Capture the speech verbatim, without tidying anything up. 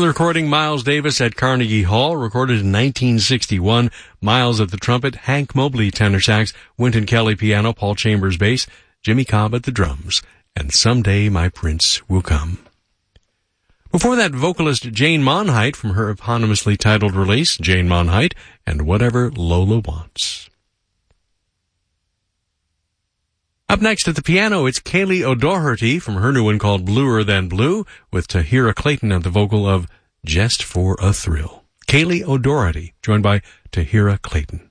the recording, Miles Davis at Carnegie Hall, recorded in nineteen sixty-one. Miles at the trumpet, Hank Mobley tenor sax, Wynton Kelly piano, Paul Chambers bass, Jimmy Cobb at the drums, and Someday My Prince Will Come. Before that, vocalist Jane Monheit from her eponymously titled release, Jane Monheit, and Whatever Lola Wants. Up next at the piano, it's Kaylee O'Doherty from her new one called Bluer Than Blue, with Tahira Clayton at the vocal of Just for a Thrill. Kaylee O'Doherty, joined by Tahira Clayton.